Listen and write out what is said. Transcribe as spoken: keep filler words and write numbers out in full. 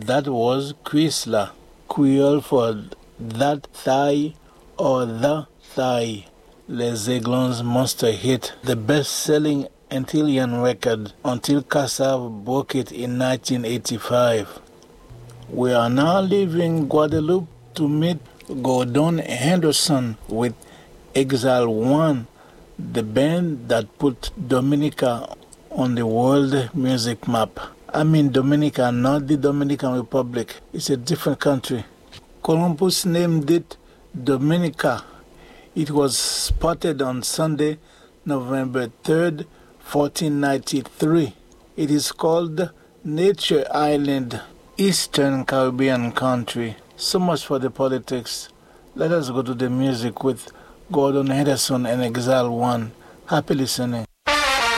that was Quisla, Creole for that thigh or the thigh. Les Aiglons monster hit, the best-selling Antillean record until Kassav broke it in nineteen eighty-five. We are now leaving Guadeloupe to meet Gordon Henderson with Exile One, the band that put Dominica on the world music map. I mean Dominica, not the Dominican Republic. It's a different country. Columbus named it Dominica. It was spotted on Sunday, November third, fourteen ninety-three. It is called Nature Island, Eastern Caribbean country. So much for the politics. Let us go to the music with Gordon Henderson and Exile One. Happy listening.